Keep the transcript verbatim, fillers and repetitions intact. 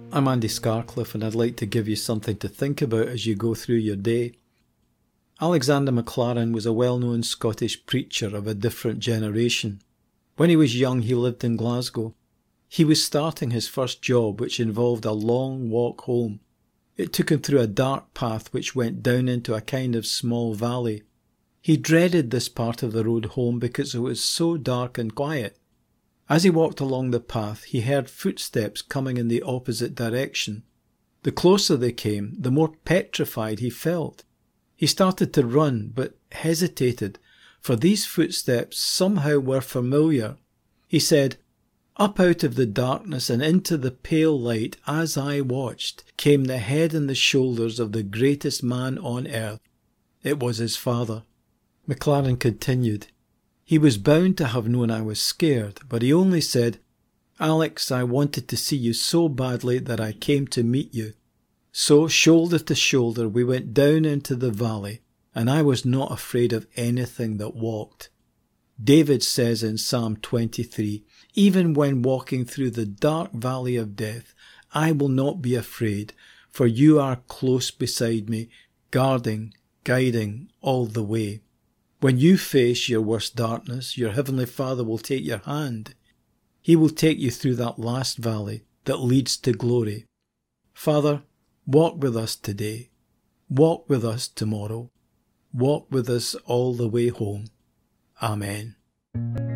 I'm Andy Scarcliffe, and I'd like to give you something to think about as you go through your day. Alexander Maclaren was a well-known Scottish preacher of a different generation. When he was young, he lived in Glasgow. He was starting his first job, which involved a long walk home. It took him through a dark path which went down into a kind of small valley. He dreaded this part of the road home because it was so dark and quiet. As he walked along the path, he heard footsteps coming in the opposite direction. The closer they came, the more petrified he felt. He started to run, but hesitated, for these footsteps somehow were familiar. He said, "Up out of the darkness and into the pale light, as I watched, came the head and the shoulders of the greatest man on earth." It was his father. Maclaren continued, "He was bound to have known I was scared, but he only said, 'Alex, I wanted to see you so badly that I came to meet you.' So, shoulder to shoulder, we went down into the valley, and I was not afraid of anything that walked." David says in Psalm twenty-three, "Even when walking through the dark valley of death, I will not be afraid, for you are close beside me, guarding, guiding all the way." When you face your worst darkness, your Heavenly Father will take your hand. He will take you through that last valley that leads to glory. Father, walk with us today. Walk with us tomorrow. Walk with us all the way home. Amen.